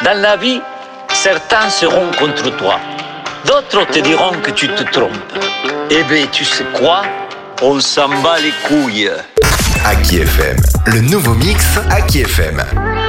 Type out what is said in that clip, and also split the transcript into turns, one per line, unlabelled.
Dans la vie, certains seront contre toi. D'autres te diront que tu te trompes. Eh bien, tu sais quoi? On s'en bat les couilles.
Aki FM, le nouveau mix Aki FM.